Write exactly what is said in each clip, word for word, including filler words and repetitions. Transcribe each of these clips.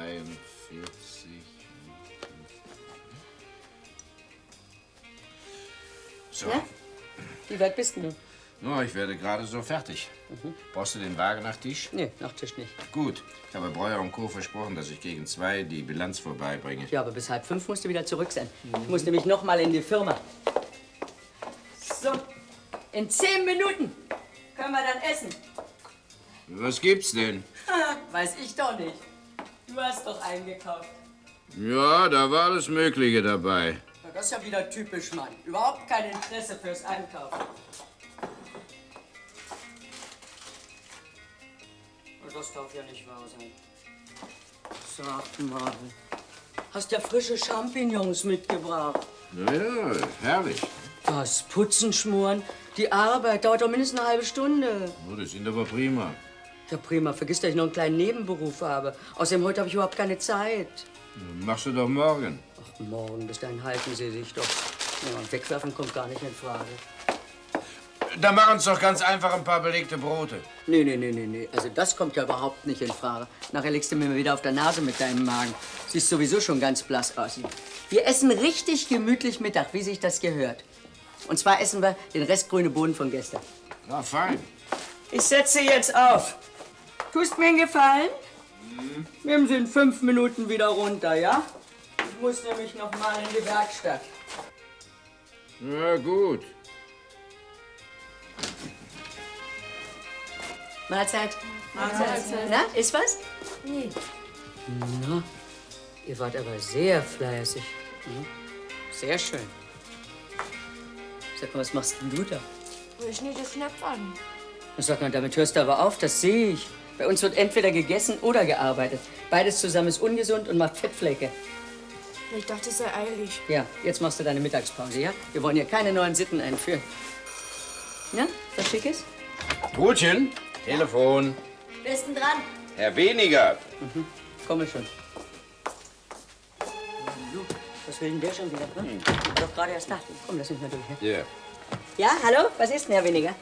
dreiundvierzig. So. Ja? Wie weit bist du? No, ich werde gerade so fertig. Mhm. Brauchst du den Wagen nach Tisch? Nee, nach Tisch nicht. Gut. Ich habe Breuer und Co. versprochen, dass ich gegen zwei die Bilanz vorbeibringe. Ja, aber bis halb fünf musst du wieder zurück sein. Mhm. Ich muss nämlich noch mal in die Firma. So, in zehn Minuten können wir dann essen. Was gibt's denn? Weiß ich doch nicht. Du hast doch eingekauft. Ja, da war alles Mögliche dabei. Na, das ist ja wieder typisch, Mann. Überhaupt kein Interesse fürs Einkaufen. Das darf ja nicht wahr sein. Sag mal, hast ja frische Champignons mitgebracht. Na ja, herrlich. Was, putzen, schmoren? Die Arbeit dauert doch mindestens eine halbe Stunde. Oh, das sind aber prima. Ja, prima. Vergiss, dass ich noch einen kleinen Nebenberuf habe. Außerdem, heute habe ich überhaupt keine Zeit. Na, machst du doch morgen. Ach, morgen. Bis dahin halten Sie sich doch. Ja, wegwerfen kommt gar nicht in Frage. Dann mach uns doch ganz einfach ein paar belegte Brote. Nee, nee, nee, nee, nee. Also das kommt ja überhaupt nicht in Frage. Nachher legst du mir wieder auf der Nase mit deinem Magen. Siehst sowieso schon ganz blass aus. Wir essen richtig gemütlich Mittag, wie sich das gehört. Und zwar essen wir den Rest grüne Bohnen von gestern. Na, fein. Ich setze jetzt auf. Tust mir einen Gefallen? Mhm. Nehmen Sie in fünf Minuten wieder runter, ja? Ich muss nämlich noch mal in die Werkstatt. Na gut. Mahlzeit. Mahlzeit. Mahlzeit. Na, ist was? Nee. Na, ihr wart aber sehr fleißig. Sehr schön. Sag mal, was machst denn du da? Ich schneide Schnaps an. Sag mal, damit hörst du aber auf, das sehe ich. Bei uns wird entweder gegessen oder gearbeitet. Beides zusammen ist ungesund und macht Fettflecke. Ich dachte, es sei eilig. Ja, jetzt machst du deine Mittagspause, ja? Wir wollen hier keine neuen Sitten einführen. Na, was Schickes? Brötchen, Telefon. Wer ist denn dran? Herr Weniger. Mhm. Komme schon. Was will denn der schon wieder? Hm? Ich bin doch gerade erst da. Komm, lass mich mal durch. Ja. Yeah. Ja, hallo? Was ist denn, Herr Weniger?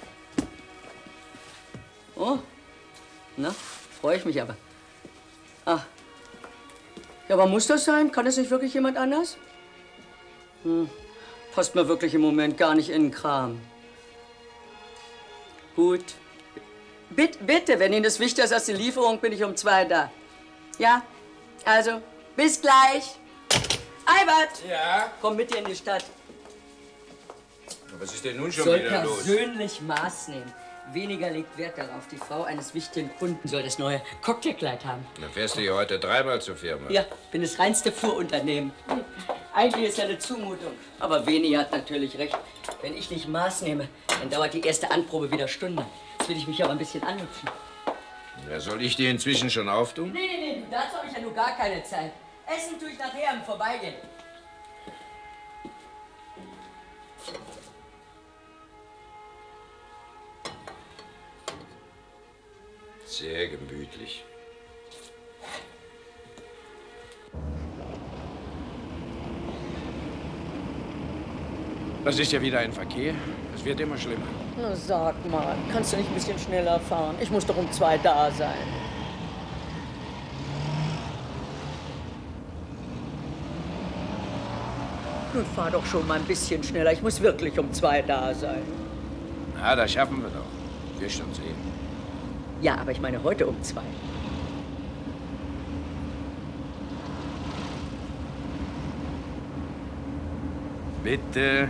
Oh, na, freue ich mich aber. Ach. Ja, aber muss das sein? Kann das nicht wirklich jemand anders? Hm. Passt mir wirklich im Moment gar nicht in den Kram. Gut. Bitte, bitte, wenn Ihnen das wichtiger ist als die Lieferung, bin ich um zwei da. Ja? Also, bis gleich. Albert! Ja? Komm mit dir in die Stadt. Was ist denn nun schon Soll wieder los? persönlich Maß nehmen. Weniger legt Wert darauf. Die Frau eines wichtigen Kunden soll das neue Cocktailkleid haben. Dann fährst du ja heute dreimal zur Firma. Ja, bin das reinste Fuhrunternehmen. Eigentlich ist ja eine Zumutung. Aber Veni hat natürlich recht. Wenn ich nicht Maß nehme, dann dauert die erste Anprobe wieder Stunden. Jetzt will ich mich aber ein bisschen anhüpfen. Ja, soll ich dir inzwischen schon auftun? Nee, nee, nee, dazu habe ich ja nur gar keine Zeit. Essen tue ich nachher im Vorbeigehen. Sehr gemütlich. Das ist ja wieder ein Verkehr. Es wird immer schlimmer. Na, sag mal, kannst du nicht ein bisschen schneller fahren? Ich muss doch um zwei da sein. Nun fahr doch schon mal ein bisschen schneller. Ich muss wirklich um zwei da sein. Na, das schaffen wir doch. Wir schon sehen. Ja, aber ich meine heute um zwei. Bitte.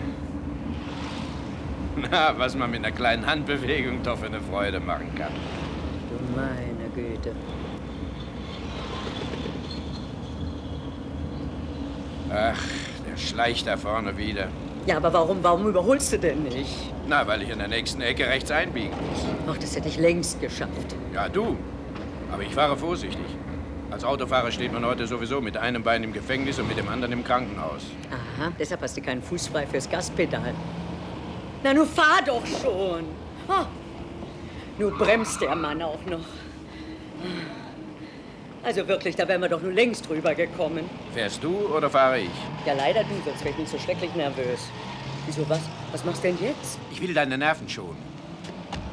Na, was man mit einer kleinen Handbewegung doch für eine Freude machen kann. Du meine Güte. Ach, der schleicht da vorne wieder. Ja, aber warum, warum überholst du denn nicht? Na, weil ich in der nächsten Ecke rechts einbiegen muss. Ach, das hätte ich längst geschafft. Ja, du. Aber ich fahre vorsichtig. Als Autofahrer steht man heute sowieso mit einem Bein im Gefängnis und mit dem anderen im Krankenhaus. Aha, deshalb hast du keinen Fuß frei fürs Gaspedal. Na, nun fahr doch schon. Oh. Nun bremst der Mann auch noch. Also wirklich, da wären wir doch nur längst drüber gekommen. Fährst du oder fahre ich? Ja, leider du, sonst wäre ich nicht so schrecklich nervös. Wieso, was? Was machst du denn jetzt? Ich will deine Nerven schonen.